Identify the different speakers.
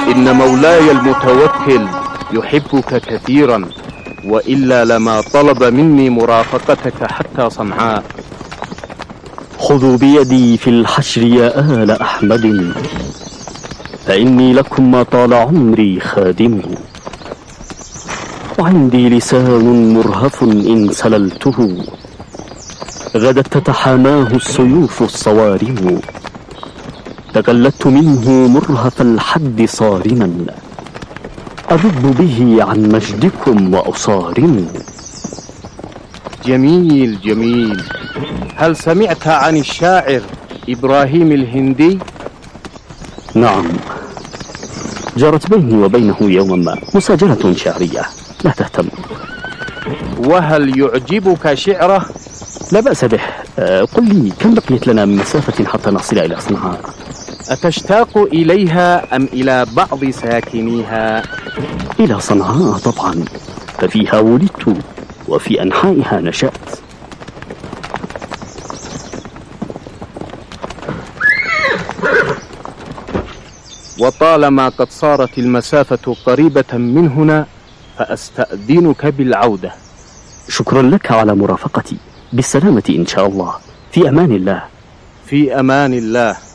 Speaker 1: إن مولاي المتوكل يحبك كثيرا، وإلا لما طلب مني مرافقتك حتى صنعاء.
Speaker 2: خذوا بيدي في الحشر يا آل أحمد، فإني لكم ما طال عمري خادم، وعندي لسان مرهف إن سللته غدت تتحاماه السيوف الصوارم، تقلدت منه مرهف الحد صارما، أذب به عن مجدكم وأصارم.
Speaker 1: جميل جميل. هل سمعت عن الشاعر إبراهيم الهندي؟
Speaker 2: نعم، جرت بيني وبينه يوما ما مساجلة شعرية، لا تهتم.
Speaker 1: وهل يعجبك شعره؟
Speaker 2: لا بأس به. قل لي، كم بقيت لنا من مسافة حتى نصل إلى صنعاء؟
Speaker 1: أتشتاق إليها أم إلى بعض ساكنيها؟
Speaker 2: إلى صنعاء طبعا، ففيها ولدت وفي أنحائها نشأت.
Speaker 1: وطالما قد صارت المسافة قريبة من هنا، فأستأذنك بالعودة.
Speaker 2: شكرا لك على مرافقتي، بالسلامة إن شاء الله. في أمان الله.
Speaker 1: في أمان الله.